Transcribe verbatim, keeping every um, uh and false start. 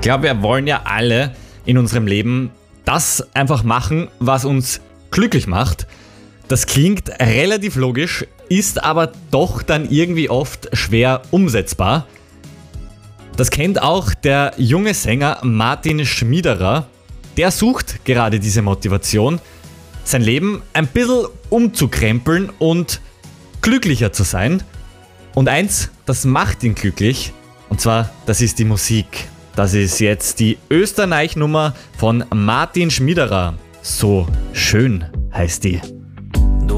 glaube, wir wollen ja alle in unserem Leben das einfach machen, was uns glücklich macht. Das klingt relativ logisch, ist aber doch dann irgendwie oft schwer umsetzbar. Das kennt auch der junge Sänger Martin Schmiederer. Der sucht gerade diese Motivation, sein Leben ein bisschen umzukrempeln und glücklicher zu sein. Und eins, das macht ihn glücklich, und zwar, das ist die Musik. Das ist jetzt die Österreich-Nummer von Martin Schmiederer. So schön heißt die.